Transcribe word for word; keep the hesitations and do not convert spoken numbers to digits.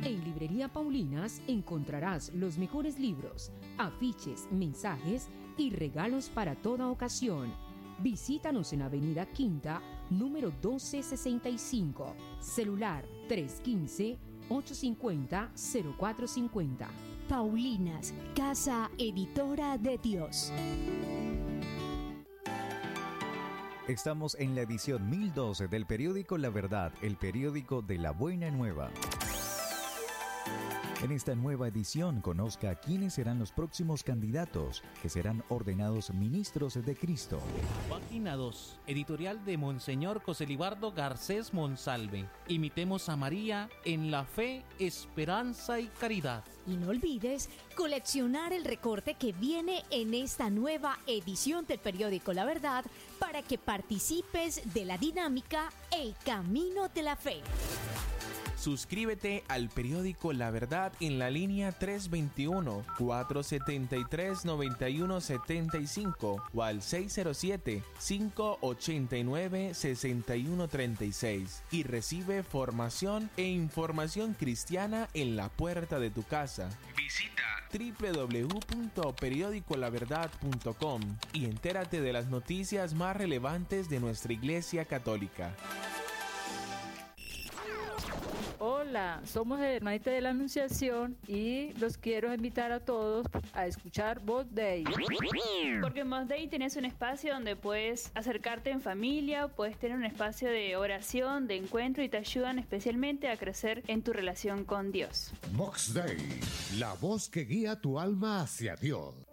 En Librería Paulinas encontrarás los mejores libros, afiches, mensajes y regalos para toda ocasión. Visítanos en Avenida Quinta, número doce sesenta y cinco, celular tres uno cinco, ocho cinco cero, cero cuatro cinco cero. Paulinas, Casa Editora de Dios. Estamos en la edición mil doce del periódico La Verdad, el periódico de la Buena Nueva. En esta nueva edición conozca quiénes serán los próximos candidatos que serán ordenados ministros de Cristo. Página dos. Editorial de Monseñor Joselibardo Garcés Monsalve. Imitemos a María en la fe, esperanza y caridad. Y no olvides coleccionar el recorte que viene en esta nueva edición del periódico La Verdad para que participes de la dinámica El Camino de la Fe. Suscríbete al periódico La Verdad en la línea tres dos uno, cuatro siete tres, nueve uno siete cinco o al seis cero siete, cinco ocho nueve, seis uno tres seis y recibe formación e información cristiana en la puerta de tu casa. Visita doble u doble u doble u punto periódico la verdad punto com y entérate de las noticias más relevantes de nuestra Iglesia Católica. Hola, somos el Hermanita de la Anunciación y los quiero invitar a todos a escuchar Voz Day. Porque en Voz Day tienes un espacio donde puedes acercarte en familia, puedes tener un espacio de oración, de encuentro y te ayudan especialmente a crecer en tu relación con Dios. Vox Day, la voz que guía tu alma hacia Dios.